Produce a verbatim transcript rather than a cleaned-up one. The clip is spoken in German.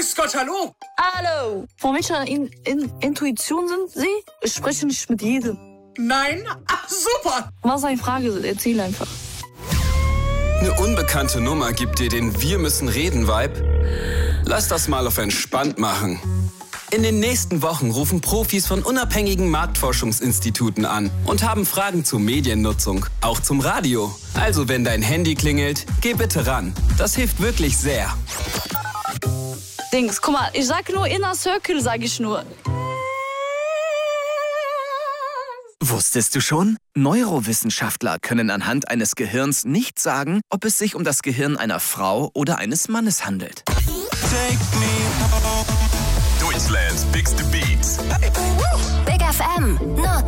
Grüß Gott, hallo. Hallo. Von welcher in, in, Intuition sind Sie? Ich spreche nicht mit jedem. Nein? Ach, super. Was eine Frage? Erzähl einfach. Eine unbekannte Nummer gibt dir den Wir müssen reden Vibe? Lass das mal auf entspannt machen. In den nächsten Wochen rufen Profis von unabhängigen Marktforschungsinstituten an und haben Fragen zur Mediennutzung, auch zum Radio. Also wenn dein Handy klingelt, geh bitte ran. Das hilft wirklich sehr. Dings, guck mal, ich sag nur Inner Circle, sag ich nur. Wusstest du schon? Neurowissenschaftler können anhand eines Gehirns nicht sagen, ob es sich um das Gehirn einer Frau oder eines Mannes handelt. Deutschland's biggest beats. Big F M, Nord